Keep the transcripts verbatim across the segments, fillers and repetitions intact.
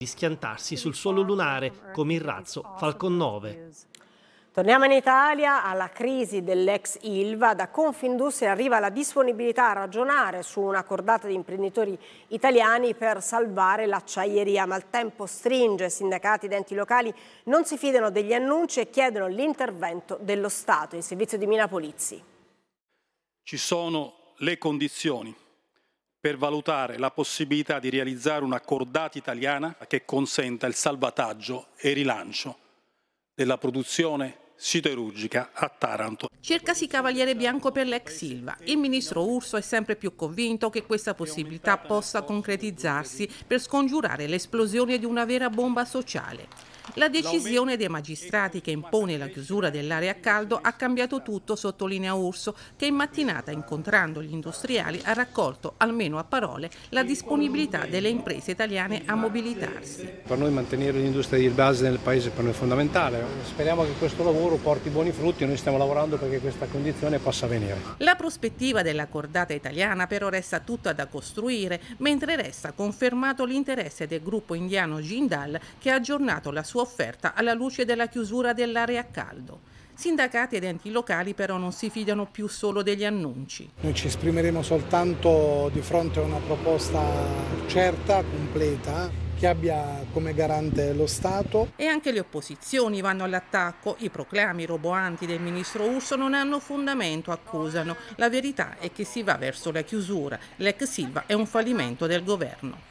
di schiantarsi sul suolo lunare come il razzo Falcon nove. Torniamo in Italia, alla crisi dell'ex Ilva. Da Confindustria arriva la disponibilità a ragionare su una cordata di imprenditori italiani per salvare l'acciaieria, ma il tempo stringe, sindacati ed enti locali non si fidano degli annunci e chiedono l'intervento dello Stato. Il servizio di Mina Polizzi. Ci sono le condizioni per valutare la possibilità di realizzare una cordata italiana che consenta il salvataggio e il rilancio della produzione siderurgica a Taranto. Cercasi cavaliere bianco per l'ex Ilva. Il ministro Urso è sempre più convinto che questa possibilità possa concretizzarsi per scongiurare l'esplosione di una vera bomba sociale. La decisione dei magistrati che impone la chiusura dell'area a caldo ha cambiato tutto, sottolinea Urso, che in mattinata, incontrando gli industriali, ha raccolto, almeno a parole, la disponibilità delle imprese italiane a mobilitarsi. Per noi mantenere l'industria di base nel paese per noi è fondamentale. Speriamo che questo lavoro porti buoni frutti e noi stiamo lavorando perché questa condizione possa avvenire. La prospettiva della cordata italiana però resta tutta da costruire, mentre resta confermato l'interesse del gruppo indiano Jindal, che ha aggiornato la sua offerta alla luce della chiusura dell'area a caldo. Sindacati ed enti locali però non si fidano più solo degli annunci. Noi ci esprimeremo soltanto di fronte a una proposta certa, completa, che abbia come garante lo Stato. E anche le opposizioni vanno all'attacco. I proclami roboanti del ministro Urso non hanno fondamento, accusano. La verità è che si va verso la chiusura. L'ex Ilva è un fallimento del governo.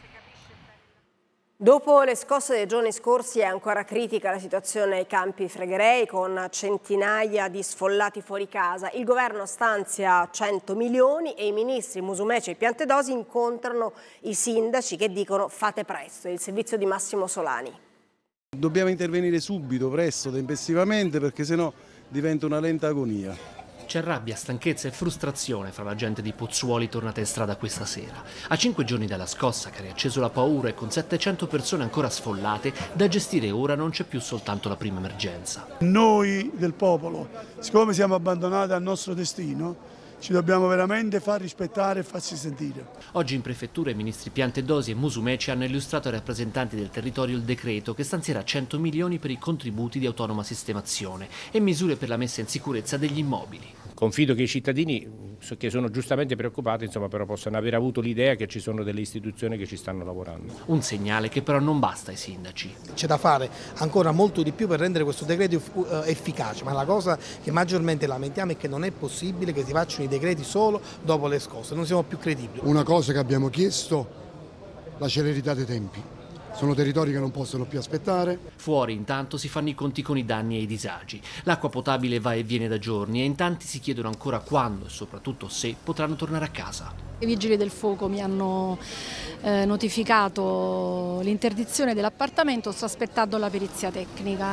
Dopo le scosse dei giorni scorsi è ancora critica la situazione ai Campi Flegrei, con centinaia di sfollati fuori casa. Il governo stanzia cento milioni e i ministri Musumeci e Piantedosi incontrano i sindaci che dicono fate presto. È il servizio di Massimo Solani. Dobbiamo intervenire subito, presto, tempestivamente, perché sennò diventa una lenta agonia. C'è rabbia, stanchezza e frustrazione fra la gente di Pozzuoli tornata in strada questa sera. A cinque giorni dalla scossa che ha riacceso la paura e con settecento persone ancora sfollate, da gestire ora non c'è più soltanto la prima emergenza. Noi del popolo, siccome siamo abbandonati al nostro destino, ci dobbiamo veramente far rispettare e farsi sentire. Oggi in prefettura i ministri Piantedosi e Musumeci hanno illustrato ai rappresentanti del territorio il decreto che stanzierà cento milioni per i contributi di autonoma sistemazione e misure per la messa in sicurezza degli immobili. Confido che i cittadini, che sono giustamente preoccupati, insomma, però possano aver avuto l'idea che ci sono delle istituzioni che ci stanno lavorando. Un segnale che però non basta ai sindaci. C'è da fare ancora molto di più per rendere questo decreto efficace, ma la cosa che maggiormente lamentiamo è che non è possibile che si facciano i decreti solo dopo le scosse, non siamo più credibili. Una cosa che abbiamo chiesto, la celerità dei tempi. Sono territori che non possono più aspettare. Fuori intanto si fanno i conti con i danni e i disagi. L'acqua potabile va e viene da giorni e in tanti si chiedono ancora quando e soprattutto se potranno tornare a casa. I vigili del fuoco mi hanno eh, notificato l'interdizione dell'appartamento, sto aspettando la perizia tecnica.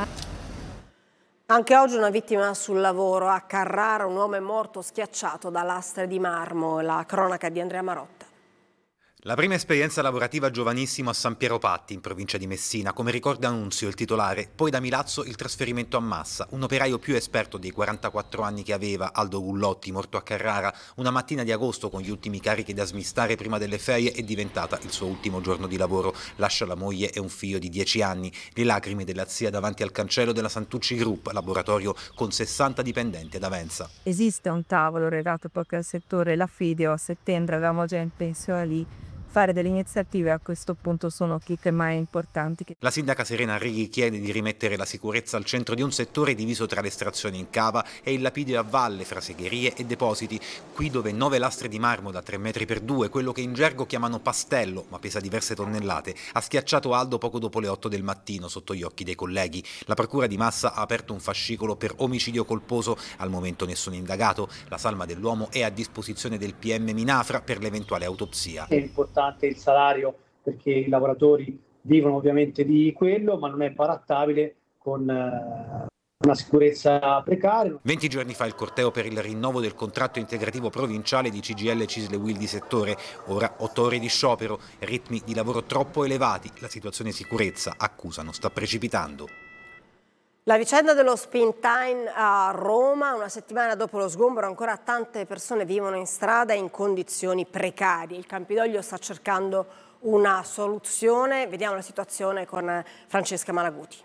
Anche oggi una vittima sul lavoro. A Carrara un uomo è morto schiacciato da lastre di marmo. La cronaca di Andrea Marotta. La prima esperienza lavorativa giovanissimo a San Piero Patti, in provincia di Messina, come ricorda Annunzio, il titolare, poi da Milazzo il trasferimento a Massa, un operaio più esperto dei quarantaquattro anni che aveva, Aldo Gullotti, morto a Carrara, una mattina di agosto con gli ultimi carichi da smistare prima delle ferie è diventata il suo ultimo giorno di lavoro. Lascia la moglie e un figlio di dieci anni, le lacrime della zia davanti al cancello della Santucci Group, laboratorio con sessanta dipendenti ad Avenza. Esiste un tavolo redato proprio al settore, la Fideo, a settembre avevamo già in pensione lì. Fare delle iniziative a questo punto sono più che mai importanti. La sindaca Serena Righi chiede di rimettere la sicurezza al centro di un settore diviso tra l'estrazione in cava e il lapidio a valle fra segherie e depositi, qui dove nove lastre di marmo da tre metri per due, quello che in gergo chiamano pastello, ma pesa diverse tonnellate, ha schiacciato Aldo poco dopo le otto del mattino sotto gli occhi dei colleghi. La procura di Massa ha aperto un fascicolo per omicidio colposo, al momento nessun indagato. La salma dell'uomo è a disposizione del P M Minafra per l'eventuale autopsia. È importante il salario perché i lavoratori vivono ovviamente di quello, ma non è barattabile con uh, una sicurezza precaria. venti giorni fa il corteo per il rinnovo del contratto integrativo provinciale di C G I L Cisle Will di settore, ora otto ore di sciopero, ritmi di lavoro troppo elevati, la situazione sicurezza, accusano, sta precipitando. La vicenda dello Spin Time a Roma, una settimana dopo lo sgombero ancora tante persone vivono in strada in condizioni precarie. Il Campidoglio sta cercando una soluzione. Vediamo la situazione con Francesca Malaguti.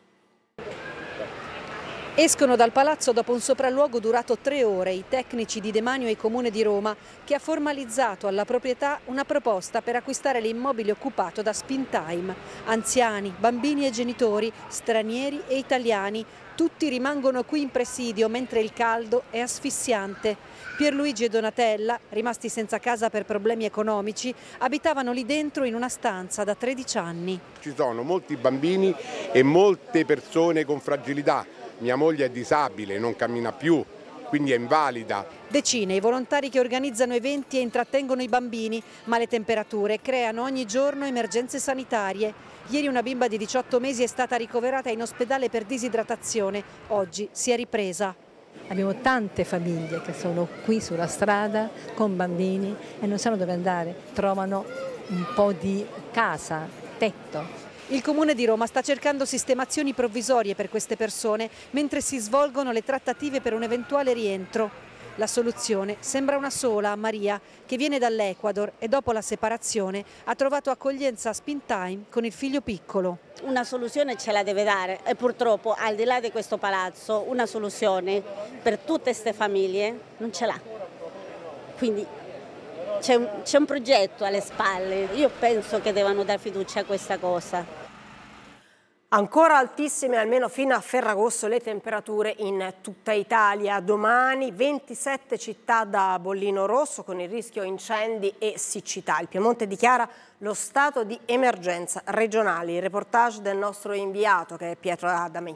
Escono dal palazzo dopo un sopralluogo durato tre ore i tecnici di Demanio e Comune di Roma, che ha formalizzato alla proprietà una proposta per acquistare l'immobile occupato da Spintime. Anziani, bambini e genitori, stranieri e italiani, tutti rimangono qui in presidio mentre il caldo è asfissiante. Pierluigi e Donatella, rimasti senza casa per problemi economici, abitavano lì dentro in una stanza da tredici anni. Ci sono molti bambini e molte persone con fragilità. Mia moglie è disabile, non cammina più, quindi è invalida. Decine i volontari che organizzano eventi e intrattengono i bambini, ma le temperature creano ogni giorno emergenze sanitarie. Ieri una bimba di diciotto mesi è stata ricoverata in ospedale per disidratazione, oggi si è ripresa. Abbiamo tante famiglie che sono qui sulla strada con bambini e non sanno dove andare, trovano un po' di casa, tetto. Il Comune di Roma sta cercando sistemazioni provvisorie per queste persone mentre si svolgono le trattative per un eventuale rientro. La soluzione sembra una sola a Maria, che viene dall'Ecuador e dopo la separazione ha trovato accoglienza a Spintime con il figlio piccolo. Una soluzione ce la deve dare e purtroppo al di là di questo palazzo una soluzione per tutte queste famiglie non ce l'ha. Quindi c'è un, c'è un progetto alle spalle, io penso che devono dare fiducia a questa cosa. Ancora altissime, almeno fino a Ferragosto, le temperature in tutta Italia. Domani ventisette città da bollino rosso con il rischio incendi e siccità. Il Piemonte dichiara lo stato di emergenza regionale. Il reportage del nostro inviato, che è Pietro Adami.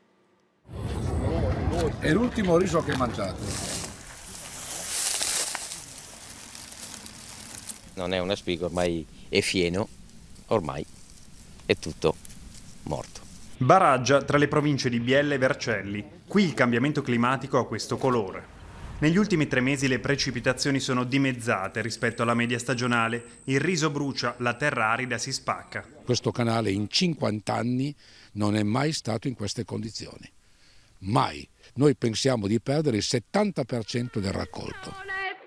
È l'ultimo riso che ho mangiato. Non è una spiga, ormai è fieno, ormai è tutto morto. Baraggia tra le province di Biella e Vercelli. Qui il cambiamento climatico ha questo colore. Negli ultimi tre mesi le precipitazioni sono dimezzate rispetto alla media stagionale. Il riso brucia, la terra arida si spacca. Questo canale in cinquanta anni non è mai stato in queste condizioni. Mai. Noi pensiamo di perdere il settanta per cento del raccolto.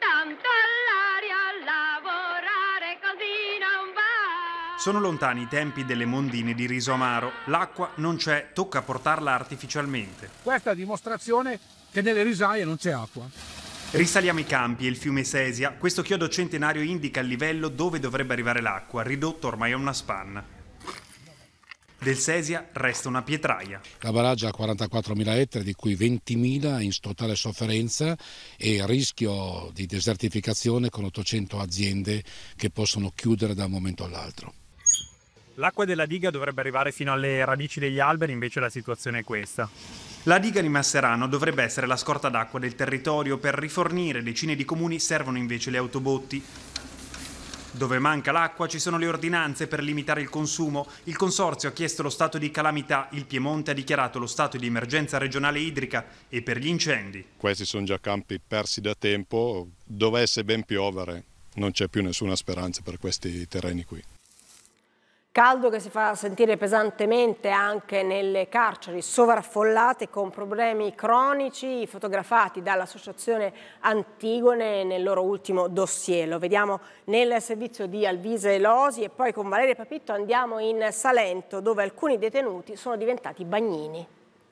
Sono lontani i tempi delle mondine di riso amaro. L'acqua non c'è, tocca portarla artificialmente. Questa è la dimostrazione che nelle risaie non c'è acqua. Risaliamo i campi e il fiume Sesia. Questo chiodo centenario indica il livello dove dovrebbe arrivare l'acqua, ridotto ormai a una spanna. Del Sesia resta una pietraia. La Baraggia ha quarantaquattromila ettari, di cui ventimila in totale sofferenza e rischio di desertificazione con ottocento aziende che possono chiudere da un momento all'altro. L'acqua della diga dovrebbe arrivare fino alle radici degli alberi, invece la situazione è questa. La diga di Masserano dovrebbe essere la scorta d'acqua del territorio. Per rifornire decine di comuni servono invece le autobotti. Dove manca l'acqua ci sono le ordinanze per limitare il consumo. Il consorzio ha chiesto lo stato di calamità, il Piemonte ha dichiarato lo stato di emergenza regionale idrica e per gli incendi. Questi sono già campi persi da tempo, dovesse ben piovere non c'è più nessuna speranza per questi terreni qui. Caldo che si fa sentire pesantemente anche nelle carceri sovraffollate con problemi cronici fotografati dall'associazione Antigone nel loro ultimo dossier. Lo vediamo nel servizio di Alvise Losi e poi con Valeria Papitto andiamo in Salento dove alcuni detenuti sono diventati bagnini.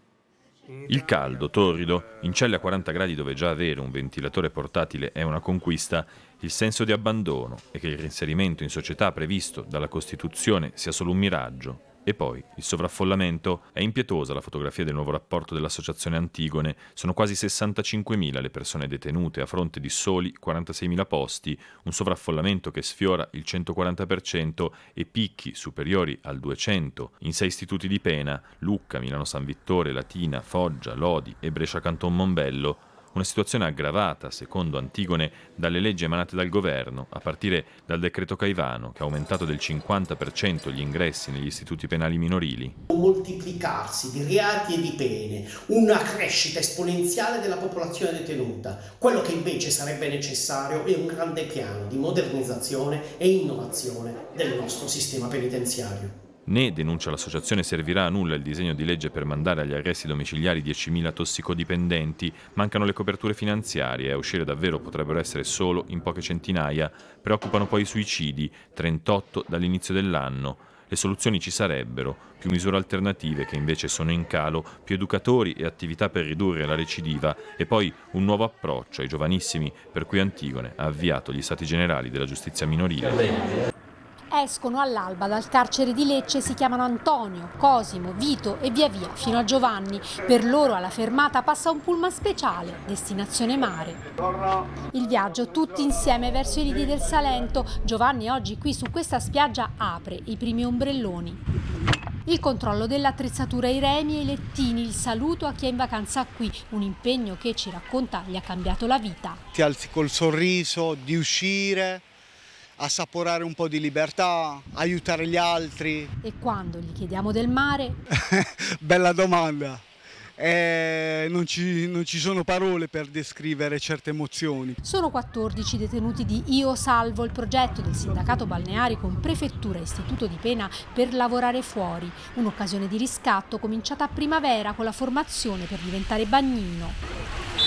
Il caldo, torrido, in celle a quaranta gradi dove già avere un ventilatore portatile è una conquista, il senso di abbandono e che il reinserimento in società previsto dalla Costituzione sia solo un miraggio. E poi il sovraffollamento. È impietosa la fotografia del nuovo rapporto dell'associazione Antigone. Sono quasi sessantacinquemila le persone detenute a fronte di soli quarantaseimila posti, un sovraffollamento che sfiora il centoquaranta per cento e picchi superiori al duecento in sei istituti di pena: Lucca, Milano San Vittore, Latina, Foggia, Lodi e Brescia Canton Mombello. Una situazione aggravata, secondo Antigone, dalle leggi emanate dal governo, a partire dal decreto Caivano, che ha aumentato del cinquanta per cento gli ingressi negli istituti penali minorili. Un moltiplicarsi di reati e di pene, una crescita esponenziale della popolazione detenuta. Quello che invece sarebbe necessario è un grande piano di modernizzazione e innovazione del nostro sistema penitenziario. Né, denuncia l'associazione, servirà a nulla il disegno di legge per mandare agli arresti domiciliari diecimila tossicodipendenti. Mancano le coperture finanziarie e a uscire davvero potrebbero essere solo in poche centinaia. Preoccupano poi i suicidi, trentotto dall'inizio dell'anno. Le soluzioni ci sarebbero, più misure alternative che invece sono in calo, più educatori e attività per ridurre la recidiva e poi un nuovo approccio ai giovanissimi per cui Antigone ha avviato gli stati generali della giustizia minorile. Escono all'alba dal carcere di Lecce, si chiamano Antonio, Cosimo, Vito e via via fino a Giovanni. Per loro alla fermata passa un pullman speciale, destinazione mare. Il viaggio tutti insieme verso i lidi del Salento. Giovanni oggi qui su questa spiaggia apre i primi ombrelloni. Il controllo dell'attrezzatura, i remi e i lettini, il saluto a chi è in vacanza qui, un impegno che, ci racconta, gli ha cambiato la vita. Ti alzi col sorriso di uscire, assaporare un po' di libertà, aiutare gli altri. E quando gli chiediamo del mare? Bella domanda. Eh, non, ci, non ci sono parole per descrivere certe emozioni. Sono quattordici detenuti di Io Salvo, il progetto del sindacato balneari con prefettura e istituto di pena per lavorare fuori. Un'occasione di riscatto cominciata a primavera con la formazione per diventare bagnino.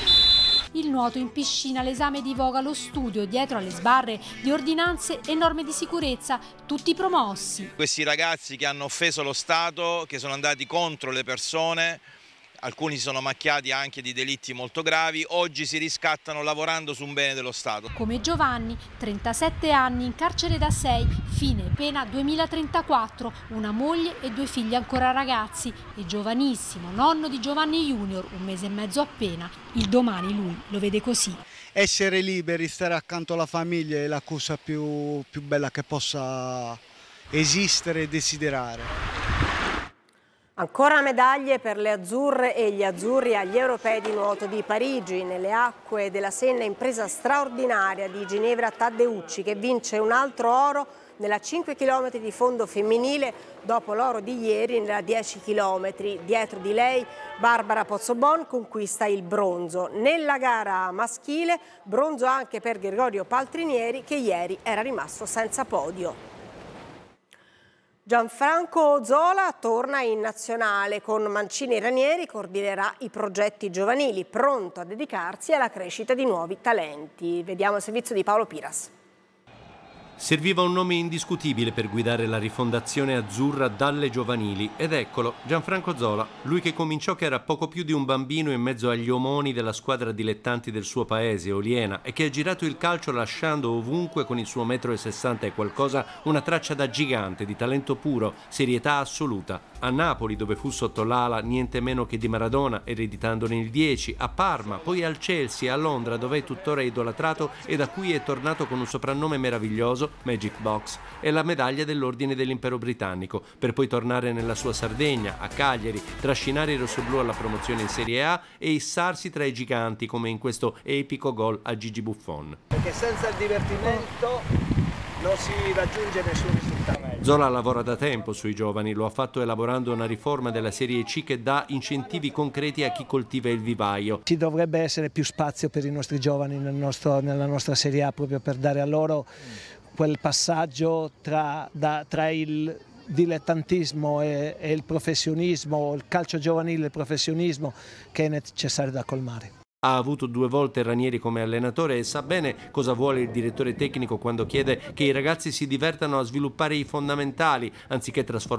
Il nuoto in piscina, l'esame di voga, lo studio dietro alle sbarre di ordinanze e norme di sicurezza, tutti promossi. Questi ragazzi che hanno offeso lo Stato, che sono andati contro le persone, alcuni si sono macchiati anche di delitti molto gravi, oggi si riscattano lavorando su un bene dello Stato. Come Giovanni, trentasette anni, in carcere da sei, fine pena duemilatrentaquattro, una moglie e due figli ancora ragazzi e giovanissimo, nonno di Giovanni Junior, un mese e mezzo appena. Il domani lui lo vede così. Essere liberi, stare accanto alla famiglia è la cosa più, più bella che possa esistere e desiderare. Ancora medaglie per le azzurre e gli azzurri agli europei di nuoto di Parigi. Nelle acque della Senna, impresa straordinaria di Ginevra Taddeucci, che vince un altro oro nella cinque chilometri di fondo femminile dopo l'oro di ieri nella dieci chilometri. Dietro di lei Barbara Pozzobon conquista il bronzo. Nella gara maschile bronzo anche per Gregorio Paltrinieri, che ieri era rimasto senza podio. Gianfranco Zola torna in nazionale. Con Mancini Ranieri coordinerà i progetti giovanili, pronto a dedicarsi alla crescita di nuovi talenti. Vediamo il servizio di Paolo Piras. Serviva un nome indiscutibile per guidare la rifondazione azzurra dalle giovanili ed eccolo, Gianfranco Zola, lui che cominciò che era poco più di un bambino in mezzo agli omoni della squadra dilettanti del suo paese, Oliena, e che ha girato il calcio lasciando ovunque con il suo metro e sessanta e qualcosa una traccia da gigante, di talento puro, serietà assoluta. A Napoli, dove fu sotto l'ala niente meno che di Maradona, ereditandone il dieci, a Parma, poi al Chelsea, a Londra, dove è tuttora idolatrato e da cui è tornato con un soprannome meraviglioso, Magic Box, e la medaglia dell'Ordine dell'Impero Britannico, per poi tornare nella sua Sardegna, a Cagliari, trascinare i rossoblù alla promozione in Serie A e issarsi tra i giganti come in questo epico gol a Gigi Buffon. Perché senza il divertimento non si raggiunge nessun risultato. Zola lavora da tempo sui giovani, lo ha fatto elaborando una riforma della Serie C che dà incentivi concreti a chi coltiva il vivaio. Ci dovrebbe essere più spazio per i nostri giovani nel nostro, nella nostra Serie A, proprio per dare a loro quel passaggio tra, da, tra il dilettantismo e, e il professionismo, il calcio giovanile e il professionismo, che è necessario da colmare. Ha avuto due volte Ranieri come allenatore e sa bene cosa vuole il direttore tecnico quando chiede che i ragazzi si divertano a sviluppare i fondamentali anziché trasformare